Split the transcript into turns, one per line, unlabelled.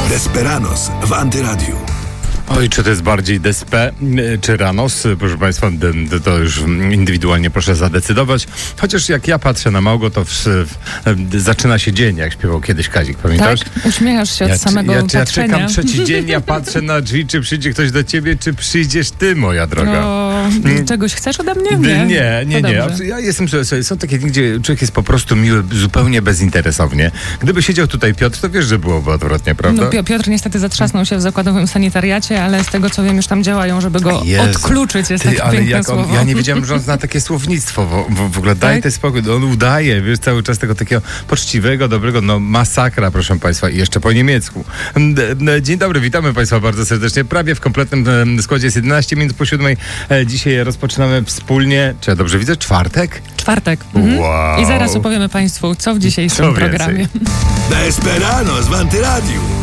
Desperanos w Antyradiu.
Oj, czy to jest bardziej Despe, czy Ranos? Proszę Państwa, to już indywidualnie proszę zadecydować. Chociaż jak ja patrzę na Małgo, to zaczyna się dzień, jak śpiewał kiedyś Kazik, pamiętasz?
Tak, uśmiechasz się od samego patrzenia.
Ja czekam trzeci dzień, ja patrzę na drzwi, czy przyjdzie ktoś do ciebie, czy przyjdziesz ty, moja droga.
Czegoś chcesz ode mnie?
Nie. Ja jestem, są takie dni, gdzie człowiek jest po prostu miły, zupełnie bezinteresownie. Gdyby siedział tutaj Piotr, to wiesz, że byłoby odwrotnie, prawda?
No, Piotr niestety zatrzasnął się w zakładowym sanitariacie, ale z tego co wiem, już tam działają, żeby go odkluczyć. Jest takie piękne słowo.
Ja nie wiedziałem, że on zna takie słownictwo. W ogóle daj ten spokój. On udaje, wiesz, cały czas tego takiego poczciwego, dobrego, masakra, proszę Państwa, i jeszcze po niemiecku. Dzień dobry, witamy Państwa bardzo serdecznie. Prawie w kompletnym składzie jest 11 minut po 7. Dzisiaj rozpoczynamy wspólnie, czy ja dobrze widzę, czwartek?
Czwartek.
Wow.
I zaraz opowiemy Państwu, co w dzisiejszym programie.
Desperanos w Antyradiu.